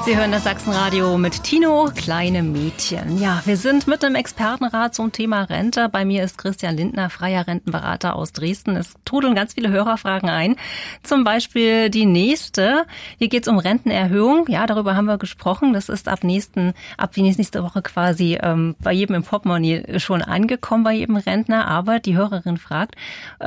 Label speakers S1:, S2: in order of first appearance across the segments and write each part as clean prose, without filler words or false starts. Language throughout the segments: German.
S1: Sie hören das Sachsenradio mit Tino, kleine Mädchen. Ja, wir sind mit einem Expertenrat zum Thema Rente. Bei mir ist Christian Lindner, freier Rentenberater aus Dresden. Es trudeln ganz viele Hörerfragen ein. Zum Beispiel die nächste. Hier geht es um Rentenerhöhung. Ja, darüber haben wir gesprochen. Das ist ab die nächste Woche quasi bei jedem im Portemonnaie schon angekommen, bei jedem Rentner. Aber die Hörerin fragt,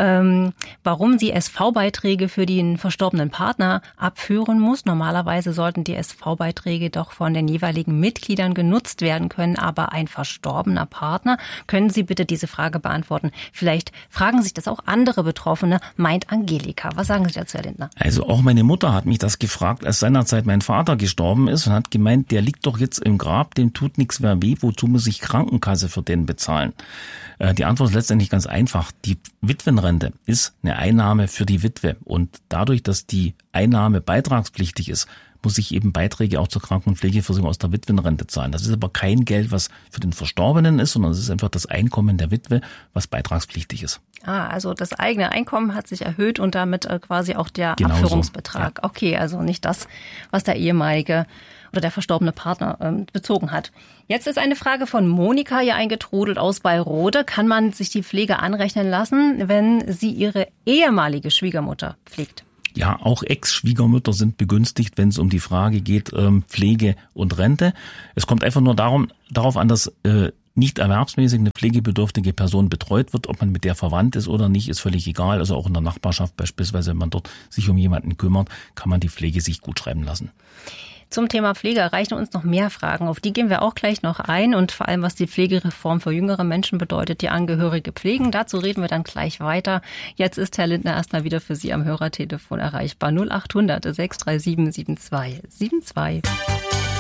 S1: warum sie SV-Beiträge für den verstorbenen Partner abführen muss. Normalerweise sollten die SV-Beiträge doch von den jeweiligen Mitgliedern genutzt werden können, aber ein verstorbener Partner. Können Sie bitte diese Frage beantworten? Vielleicht fragen sich das auch andere Betroffene, meint Angelika. Was sagen Sie dazu, Herr Lindner?
S2: Also auch meine Mutter hat mich das gefragt, als seinerzeit mein Vater gestorben ist und hat gemeint, der liegt doch jetzt im Grab, dem tut nichts mehr weh, wozu muss ich Krankenkasse für den bezahlen? Die Antwort ist letztendlich ganz einfach. Die Witwenrente ist eine Einnahme für die Witwe und dadurch, dass die Einnahme beitragspflichtig ist, muss ich eben Beiträge auch zur Kranken- und Pflegeversicherung aus der Witwenrente zahlen. Das ist aber kein Geld, was für den Verstorbenen ist, sondern es ist einfach das Einkommen der Witwe, was beitragspflichtig ist.
S1: Also das eigene Einkommen hat sich erhöht und damit quasi auch der
S2: Genau
S1: Abführungsbetrag.
S2: So,
S1: ja. Okay, also nicht das, was der ehemalige oder der verstorbene Partner bezogen hat. Jetzt ist eine Frage von Monika hier eingetrudelt aus Beirode. Kann man sich die Pflege anrechnen lassen, wenn sie ihre ehemalige Schwiegermutter pflegt?
S2: Ja, auch Ex-Schwiegermütter sind begünstigt, wenn es um die Frage geht, Pflege und Rente. Es kommt einfach nur darauf an, dass nicht erwerbsmäßig eine pflegebedürftige Person betreut wird. Ob man mit der verwandt ist oder nicht, ist völlig egal. Also auch in der Nachbarschaft beispielsweise, wenn man dort sich um jemanden kümmert, kann man die Pflege sich gut schreiben lassen.
S1: Zum Thema Pflege erreichen uns noch mehr Fragen. Auf die gehen wir auch gleich noch ein. Und vor allem, was die Pflegereform für jüngere Menschen bedeutet, die Angehörige pflegen. Dazu reden wir dann gleich weiter. Jetzt ist Herr Lindner erstmal wieder für Sie am Hörertelefon erreichbar. 0800 637 7272.